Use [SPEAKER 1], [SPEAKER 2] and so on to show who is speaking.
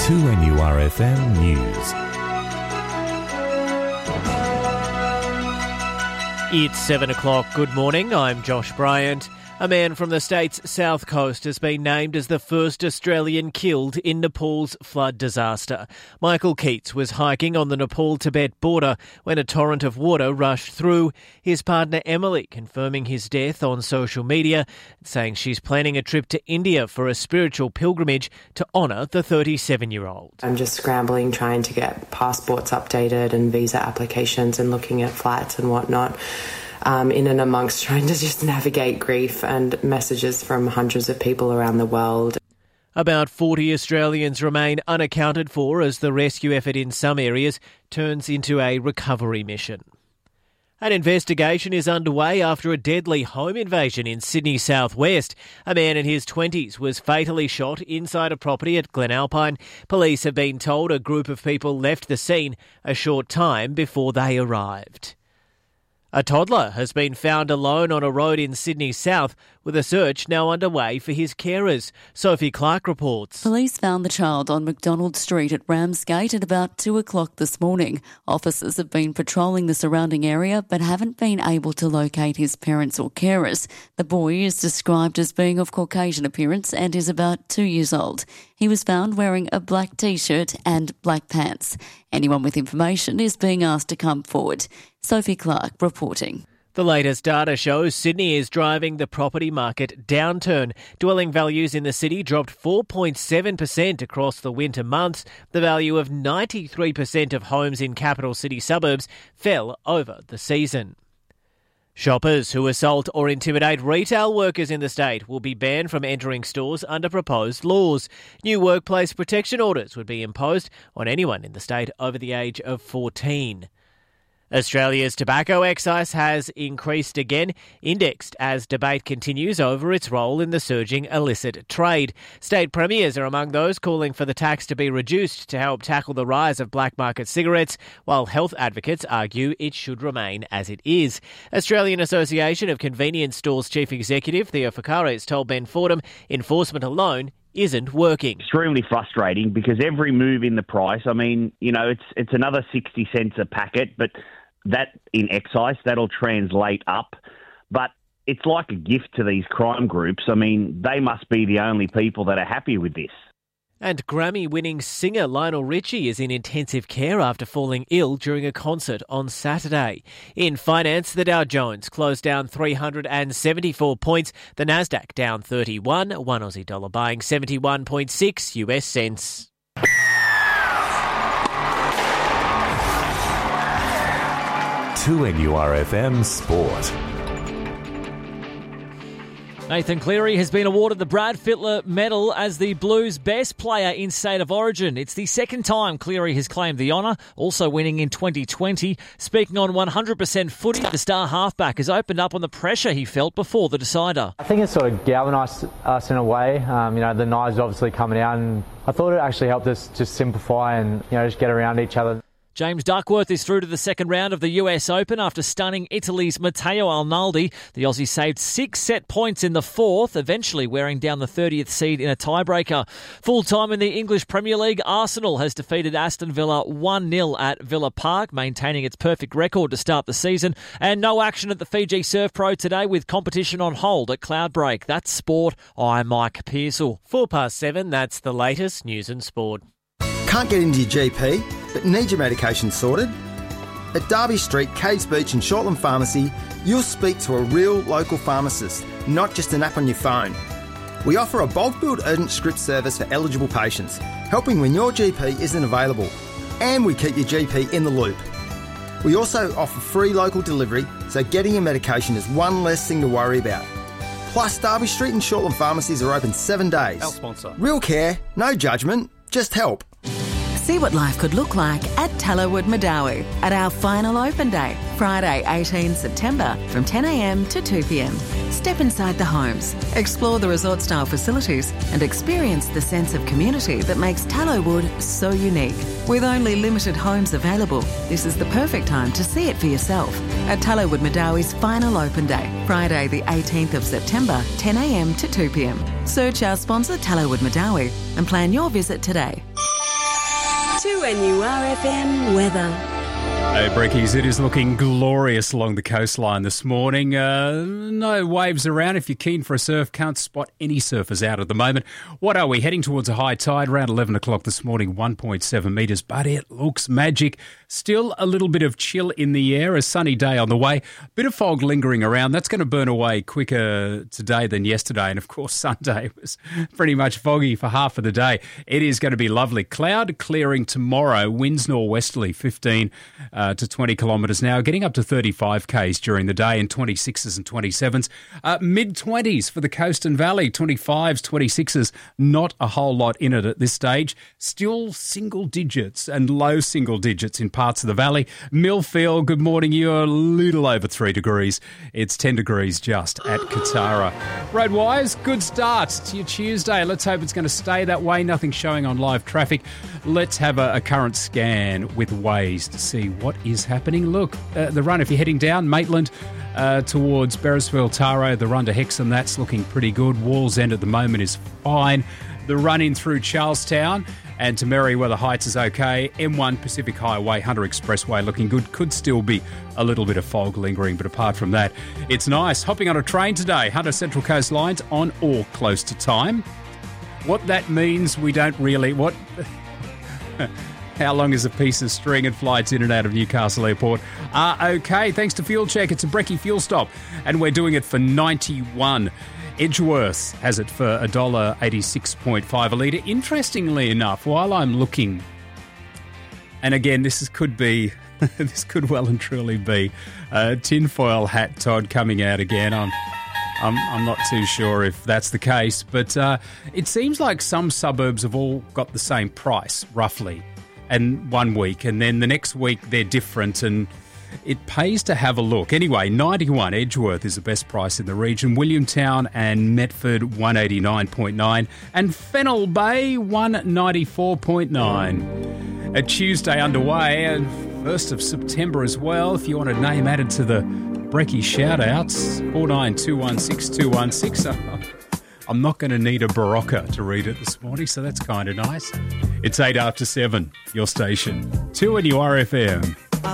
[SPEAKER 1] 2NURFM News.
[SPEAKER 2] It's 7 o'clock. Good morning. I'm Josh Bryant. A man from the state's south coast has been named as the first Australian killed in Nepal's flood disaster. Michael Keats was hiking on the Nepal-Tibet border when a torrent of water rushed through. His partner Emily confirming his death on social media, saying she's planning a trip to India for a spiritual pilgrimage to honour the 37-year-old.
[SPEAKER 3] I'm just scrambling, trying to get passports updated and visa applications and looking at flights and whatnot. In and amongst trying to just navigate grief and messages from hundreds of people around the world.
[SPEAKER 2] About 40 Australians remain unaccounted for as the rescue effort in some areas turns into a recovery mission. An investigation is underway after a deadly home invasion in Sydney's southwest. A man in his 20s was fatally shot inside a property at Glenalpine. Police have been told a group of people left the scene a short time before they arrived. A toddler has been found alone on a road in Sydney South, with a search now underway for his carers. Sophie Clark reports.
[SPEAKER 4] Police found the child on McDonald Street at Ramsgate at about 2 o'clock this morning. Officers have been patrolling the surrounding area but haven't been able to locate his parents or carers. The boy is described as being of Caucasian appearance and is about 2 years old. He was found wearing a black T-shirt and black pants. Anyone with information is being asked to come forward. Sophie Clark reporting.
[SPEAKER 2] The latest data shows Sydney is driving the property market downturn. Dwelling values in the city dropped 4.7% across the winter months. The value of 93% of homes in capital city suburbs fell over the season. Shoppers who assault or intimidate retail workers in the state will be banned from entering stores under proposed laws. New workplace protection orders would be imposed on anyone in the state over the age of 14. Australia's tobacco excise has increased again, indexed as debate continues over its role in the surging illicit trade. State premiers are among those calling for the tax to be reduced to help tackle the rise of black market cigarettes, while health advocates argue it should remain as it is. Australian Association of Convenience Stores Chief Executive Theo Fakaris told Ben Fordham enforcement alone isn't working.
[SPEAKER 5] Extremely frustrating because every move in the price, it's another 60 cents a packet, but that in excise, that'll translate up. But it's like a gift to these crime groups. They must be the only people that are happy with this.
[SPEAKER 2] And Grammy-winning singer Lionel Richie is in intensive care after falling ill during a concert on Saturday. In finance, the Dow Jones closed down 374 points. The Nasdaq down 31, one Aussie dollar buying 71.6 US cents.
[SPEAKER 1] To NURFM Sport.
[SPEAKER 6] Nathan Cleary has been awarded the Brad Fittler Medal as the Blues' best player in State of Origin. It's the second time Cleary has claimed the honour, also winning in 2020. Speaking on 100% footy, the star halfback has opened up on the pressure he felt before the decider.
[SPEAKER 7] I think it sort of galvanised us in a way. The knives obviously coming out, and I thought it actually helped us just simplify and just get around each other.
[SPEAKER 6] James Duckworth is through to the second round of the US Open after stunning Italy's Matteo Arnaldi. The Aussie saved 6 set points in the fourth, eventually wearing down the 30th seed in a tiebreaker. Full-time in the English Premier League, Arsenal has defeated Aston Villa 1-0 at Villa Park, maintaining its perfect record to start the season. And no action at the Fiji Surf Pro today with competition on hold at Cloudbreak. That's sport. I'm Mike Pearsall.
[SPEAKER 2] 7:04, that's the latest news and sport.
[SPEAKER 8] Can't get into your GP, but need your medication sorted? At Derby Street, Caves Beach and Shortland Pharmacy, you'll speak to a real local pharmacist, not just an app on your phone. We offer a bulk billed urgent script service for eligible patients, helping when your GP isn't available. And we keep your GP in the loop. We also offer free local delivery, so getting your medication is one less thing to worry about. Plus, Derby Street and Shortland Pharmacies are open 7 days.
[SPEAKER 9] Our sponsor.
[SPEAKER 8] Real care, no judgment, just help.
[SPEAKER 10] See what life could look like at Tallowood Madawi at our final open day, Friday 18 September from 10 a.m. to 2 p.m. Step inside the homes, explore the resort-style facilities and experience the sense of community that makes Tallowood so unique. With only limited homes available, this is the perfect time to see it for yourself at Tallowood Madawi's final open day, Friday the 18th of September, 10 a.m. to 2 p.m. Search our sponsor Tallowood Madawi and plan your visit today.
[SPEAKER 9] 2NURFM weather.
[SPEAKER 11] Hey, Brekkies, it is looking glorious along the coastline this morning. No waves around. If you're keen for a surf, can't spot any surfers out at the moment. What are we? Heading towards a high tide around 11 o'clock this morning, 1.7 metres, but it looks magic. Still a little bit of chill in the air, a sunny day on the way. Bit of fog lingering around. That's going to burn away quicker today than yesterday. And, of course, Sunday was pretty much foggy for half of the day. It is going to be lovely. Cloud clearing tomorrow. Winds northwesterly, 15 to 20 kilometres now, getting up to 35 k's during the day, and 26s and 27s. Mid-20s for the coast and valley, 25s, 26s, not a whole lot in it at this stage. Still single digits and low single digits in parts of the valley. Millfield, good morning. You're a little over 3 degrees. It's 10 degrees just at Katara. Roadwise, good start to your Tuesday. Let's hope it's going to stay that way. Nothing showing on live traffic. Let's have a current scan with Waze to see what is happening. Look, the run, if you're heading down Maitland towards Beresford, Taro, the run to Hexham, that's looking pretty good. Walls End at the moment is fine. The run in through Charlestown and to Merriweather Heights is okay. M1 Pacific Highway, Hunter Expressway looking good. Could still be a little bit of fog lingering, but apart from that, it's nice. Hopping on a train today, Hunter Central Coast Lines on or close to time. What that means, we don't really... How long is a piece of string, and flights in and out of Newcastle Airport are okay. Thanks to Fuel Check, it's a Brekkie fuel stop, and we're doing it for 91. Edgeworth has it for $1.86.5 a litre. Interestingly enough, while I'm looking, and again, this could well and truly be tinfoil hat Todd coming out again. I'm not too sure if that's the case, but it seems like some suburbs have all got the same price, roughly, and 1 week, and then the next week they're different, and it pays to have a look. Anyway, 91 Edgeworth is the best price in the region. Williamtown and Metford, 189.9, and Fennell Bay, 194.9. A Tuesday underway, and 1st of September as well. If you want a name added to the Brekkie shout-outs, 49216216. I'm not going to need a Barocca to read it this morning, so that's kind of nice. It's 8 after 7, your station. 2NURFM.